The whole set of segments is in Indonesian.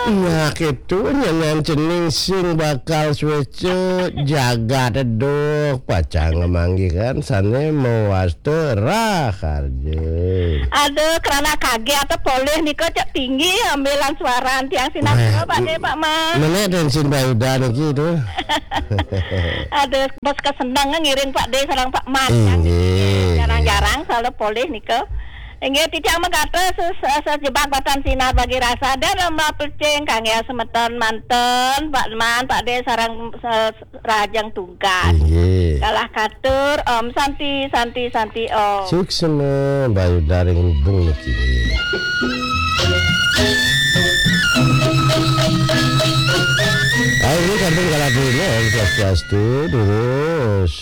Nah gitu nyanyian cening sing bakal suwecu jaga deduh pacang ngemanggi kan sane mewaste raharje. Aduh, karena kaget atau boleh niko cek tinggi ambilan suara tiang sinapro Pak De Pak Ma. Menek bensin bayuda niki itu. Aduh, bos kesenang ngiring Pak De sareng Pak Man. Inggih. Jarang-jarang selalu boleh niko. Inggih titiang mengkata sejebak batan sinar bagi rasa dan mapel ceng kang ya semeton manten Pak Man Pak De sareng rajang tugas. Inggih. Kalah katur Om Santi Om. Suksema bayuda ring bung niki. Ayo ini kampung kalah dulu kelas terus.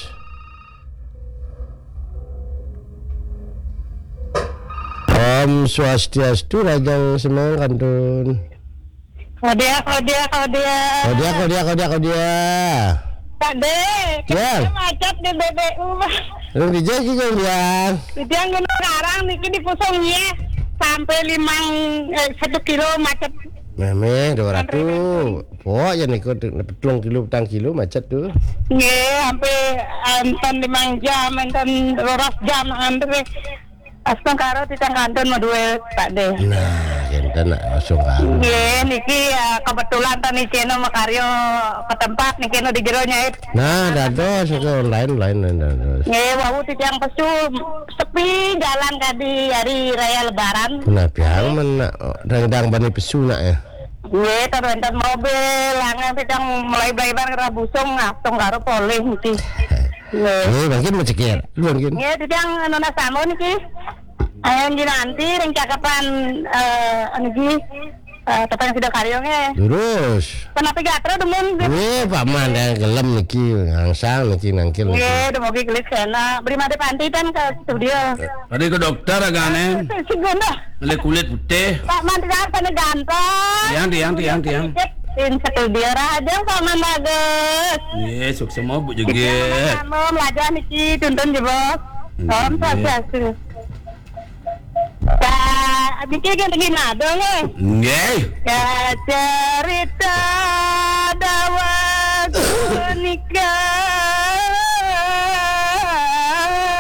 Om Swastiastu Rajang Semang Kantun. Kodia. Pak De, Ya. macet di BBU. Lu dijagi kan dia. Dia gunung karang niki di pusungnya sampai 1 kilo macet. Meme 200. Pok ya niku petlong kilo petang kilo macet tuh. Nggih, sampai enten 5 jam, enten 12 jam antre. Asal karo titang kantun mau duwe Pak De. Nah, enten langsung kan. Nggih, niki kebetulan tani Ceno makaryo ke tempat niki no di jero nyait. Nah, dados itu lain dados. Nggih, wau titang pesu sepi jalan kadi hari raya lebaran. Nah, piang men rendang bani pesu nak ya. Nggih, enten mobil, langan titang mulai blayban karo busung langsung karo poleh niki. Nggih, mungkin mencekir. Luan kin. Nggih, titang nona samo niki. Ayo nanti ring cakapan niki tetang sudah karyongnya. Lurus. Kenapa gatro demun? Nggih, Pak Man yang gelem niki ngangsang niki nangkil. Nggih, demogi gelis kena. Beri mate panti kan ke studio. Tadi ke dokter agane, Si Gonda. kulit putih. Pak Man tidak sana ganteng. Tiang. In studio raja Pak Man bagus. Yes, sukses mau bu joget. Kamu belajar niki tuntun jebok. Om sasiasu. Bikin gini nado nih. Nggih. Ya cerita dawat nikah.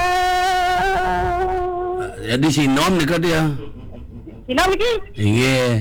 Jadi sinom nih dia. Sinom iki. Iya.